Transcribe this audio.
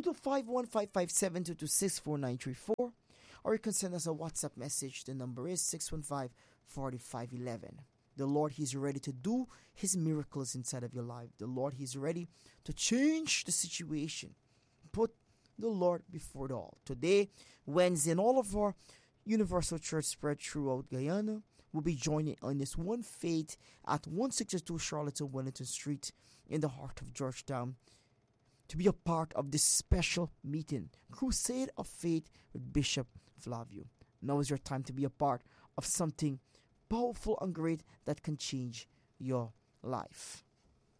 225-1557-226-4934, or you can send us a WhatsApp message. The number is 615-4511. The Lord, He's ready to do His miracles inside of your life. The Lord, He's ready to change the situation. Put the Lord before it all. Today, Wednesday, and all of our Universal Church spread throughout Guyana will be joining on this One Faith at 162 Charlottetown Wellington Street in the heart of Georgetown to be a part of this special meeting, Crusade of Faith with Bishop Flavio. Now is your time to be a part of something powerful and great that can change your life.